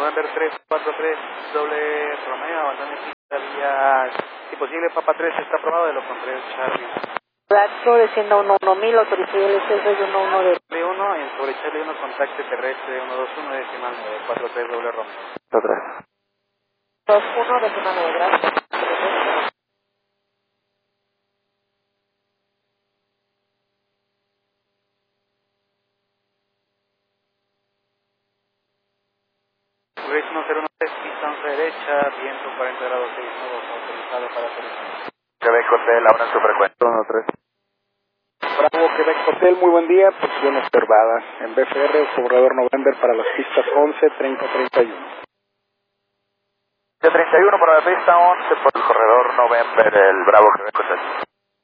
November 343, doble Romeo, abandone pista vía, si posible, Papa 3 está aprobado, de lo contrario, Charlie. Blackstro descienda 11000, autorizo el exceso de 11 de... 1, en sobre Charlie 1, contacte terrestre 121, decimal 943, doble Romeo. 21, decimal 9, gracias. Race 1013, pista 11 derecha, viento 40 grados 6 nudos, autorizado para aterrizar. Quebec Hotel, ahora en su frecuencia. 1-3. Bravo, Quebec Hotel, muy buen día, posición observada en BFR, corredor November para las pistas 11, 30, 31. De 31 para la pista 11 por el corredor November, el Bravo Quebec Hotel.